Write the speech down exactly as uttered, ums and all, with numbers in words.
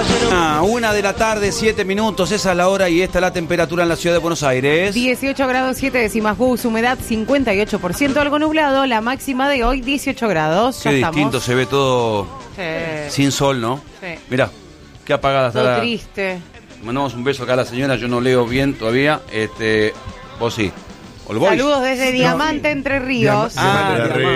Ah, una de la tarde, siete minutos, esa es la hora y esta es la temperatura en la ciudad de Buenos Aires. dieciocho grados siete décimas, Gus, humedad cincuenta y ocho por ciento, algo nublado, la máxima de hoy dieciocho grados. Qué Ya distinto, estamos. se ve todo Sí. sin sol, ¿no? Sí. Mirá, qué apagada está Todo la... triste. Mandamos un beso acá a la señora, yo no leo bien todavía, este, vos sí. ¿O el Boys? Saludos desde Diamante, Entre Ríos. Ah, Diamante.